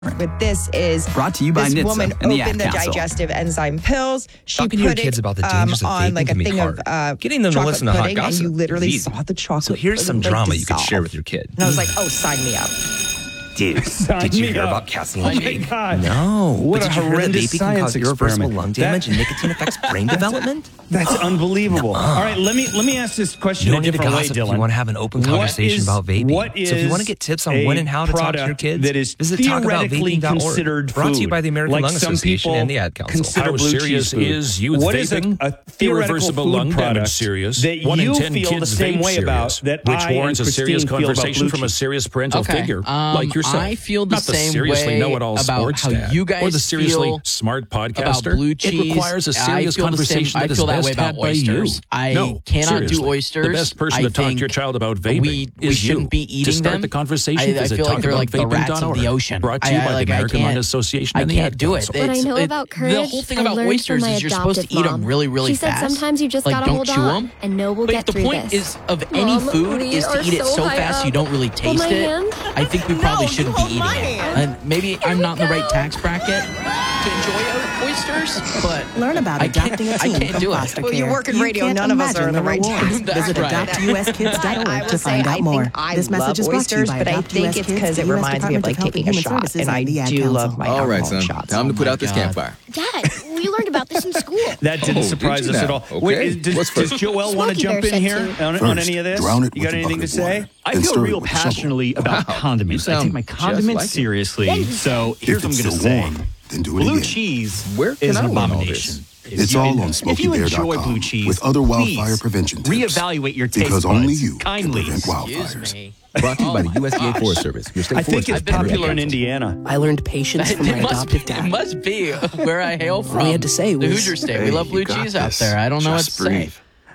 With this is brought to you by this NHTSA woman and the opened the Ad Council. digestive enzyme pills. She Talking to your put kids it about the dangers of on vaping like a can be thing hard. of Getting them to chocolate listen to hot pudding, gossip and you literally is easy. saw the chocolate. So here's some pudding, like, drama you could dissolve. share with your kid. And I was like, oh, sign me up. Dude, did you hear about caffeine? Oh my God. No. What but a did you hear that horrendous vaping can science cause irreversible experiment. lung damage and nicotine affects brain development? That's unbelievable. All right, let me ask this question You a don't need to different way, gossip. Dylan. You want to have an open conversation about vaping. What is so if you want to get tips on when and how to talk to your kids, that is visit theoretically talkaboutvaping.org. considered Brought to you food? by the American Like Lung some Association people and the Ad Council. consider How blue serious cheese food. is youth What is vaping? a theoretical Irreversible food lung damage product serious. that 1 in you 10 feel the kids same vape way about serious, that which I warrants and a serious Christine feel about conversation blue from a cheese? serious parental figure like yourself. I feel the Not the same seriously way know-it-all about sports how dad you guys or the seriously feel smart about podcaster. blue cheese. It requires a serious conversation I that is feel that best way about had by you. oysters. I No, cannot seriously. do oysters. The best person I to talk to think your child about vaping we is shouldn't you. be eating To start them. the conversation, I visit feel like they're like the rats of talkaboutvaping.org. the ocean. Brought to you by the American Lung Association I and the can't Ad do it. Council. What I know about courage, the whole thing I about learned oysters from my is you're supposed to adoptive eat them mom. really, really She said fast. sometimes you just like, gotta don't hold chew on, them. and no, we'll But get the through point this. is of any Mom, food we is to are eat it so so high fast up. you don't really Hold my taste it. hand. I think we probably No, shouldn't be hold eating my it. hand. And maybe I'm not in the right tax bracket to enjoy oysters, but Learn about adopting a teen from do it. foster Well, care. you work in You radio. can't None of us are imagine in the right rewards. tax. Visit Right. adoptuskids.org I to will say, find out more. I This message is love brought to you oysters, by but I Adopt think US it's Kids, because the it US reminds me of Department like of Health taking and a Human shot, Services and I and the Ad do Council. love my All right, alcohol son. shots. Time to put my out this God. campfire. Dad, we learned about this in school. That didn't surprise did us you at now? all. Okay. Wait, does What's first? Joelle want to Smokey jump Bear in said here to. on First, any of this? drown it You got with a anything to bucket of say? water. I Then feel stir it real with a shovel. passionately about Wow, condiments. you I take my sound just condiments like it. seriously. So If here's what I'm it's going to still say. warm, then do it Blue again. cheese Where can is I an learn all abomination. this? It's all on If you enjoy SmokeyBear.com blue cheese, with other wildfire please prevention tips. reevaluate your taste Because buds only you kindly. can prevent Excuse wildfires. me. Brought to you by the Oh my USDA gosh. Forest Service. Your state I think forest it's is part of the popular in Ad Council. Indiana. I learned patience from my adoptive It dad. must be where I hail from. All he had to say the was, Hoosier State. We "Hey, love blue you got cheese out this. there. I don't know what to Just say. breathe."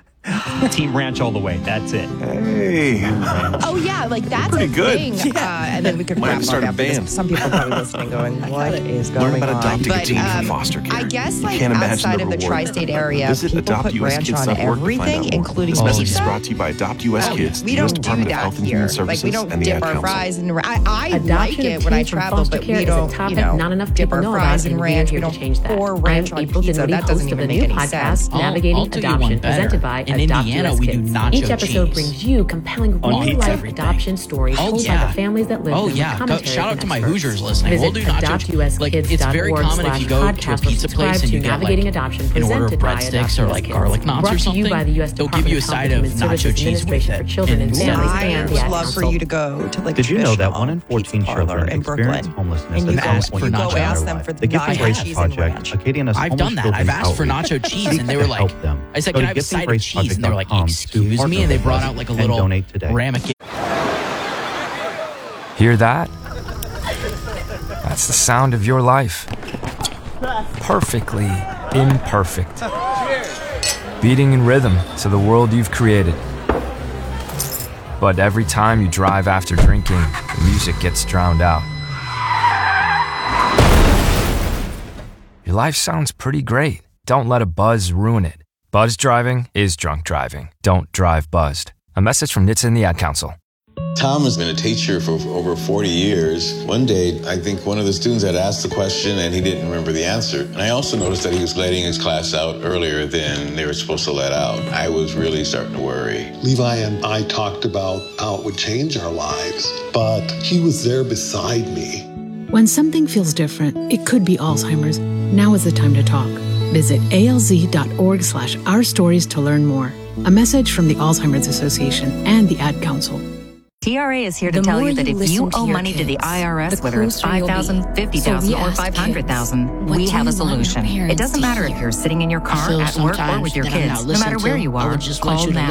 Team Ranch all the way. That's it. Hey. Oh yeah, like that's Pretty a good. thing. And then we could Might have wrap to start up a after this. band. Some people probably listening going, "What is going Learn about on?" adopting a But, teen from foster care. I guess You like can't imagine outside the of the reward. tri-state area, Visit people put ranch on adoptuskids.org to find out everything, more. including This message is pizza. brought to you by Adopt US Kids, We the US don't do Department of that Health and here. Human Services Like we don't and the dip Ad our Council. fries in ranch. I like Adoption it of when I teens from travel, foster but care we is a don't, topic you know, not enough dip people our know fries about, in and ranch. we're We here to change don't that. pour I'm ranch on April pizza. Dinwiddie, That doesn't host of even the make new any podcast, sense. Navigating I'll do you Adoption, one better. presented by In Adopt Indiana, US we do Kids. nacho Each episode cheese. brings you compelling On pizza? real-life adoption stories Oh, told yeah. by the families that live Oh, them yeah. with commentary Shout out from to my experts. Hoosiers listening. Visit We'll do nacho cheese. Like, it's very common if you go to a adoptuskids.org/podcast or pizza place subscribe and you to get, Navigating like, Adoption, an order of presented by breadsticks Adopt or, US like, Kids. garlic knots or Brought to you something. by the U.S. They'll Department give you a of side Health and of Human nacho Services cheese with Administration it. for Children and And Families I and the would Ad love for Council. you to go to like Did you know that traditional 1 in 14 pizza parlor children in experience Brooklyn, homelessness and you at go, some ask point for in nacho. their Ask them life? for the The Give nacho and Grace cheese and Project, ranch. Acadian has I've homeless done that. children's I've asked for outreach. nacho cheese, Seek and they to were like, help them. I said, Go can to I have a side of cheese? And they were like, getthegraceproject.com to excuse partner me? And they with brought us out like a and little donate today. ramekin. Hear that? That's the sound of your life. Perfectly imperfect. Beating in rhythm to the world you've created. But every time you drive after drinking, the music gets drowned out. Your life sounds pretty great. Don't let a buzz ruin it. Buzz driving is drunk driving. Don't drive buzzed. A message from NHTSA and the Ad Council. Tom has been a teacher for over 40 years. One day, I think one of the students had asked the question and he didn't remember the answer. And I also noticed that he was letting his class out earlier than they were supposed to let out. I was really starting to worry. Levi and I talked about how it would change our lives, but he was there beside me. When something feels different, it could be Alzheimer's. Now is the time to talk. Visit alz.org/ourstories to learn more. A message from the Alzheimer's Association and the Ad Council. TRA is here to tell you that if you owe money to the IRS, whether it's $5,000, $50,000, or $500,000, we have a solution. It doesn't matter if you're sitting in your car, at work, or with your kids. No matter where you are, call now.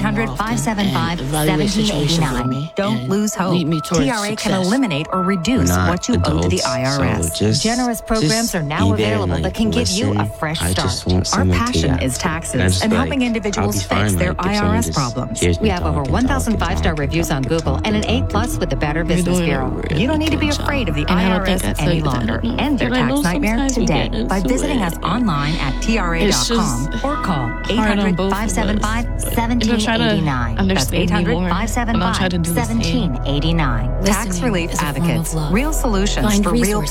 800-575-1789. Don't lose hope. TRA can eliminate or reduce what you owe to the IRS. Generous programs are now available that can give you a fresh start. Our passion is taxes and helping individuals fix their IRS problems. We have over 1,000 5-star reviews on Google Google and an A+ with the Better Business Bureau. You don't need to be afraid of the IRS any longer. End your tax nightmare today by visiting us online at TRA.com or call 800-575-1789. That's 800-575-1789. Tax Relief Advocates. Real solutions for real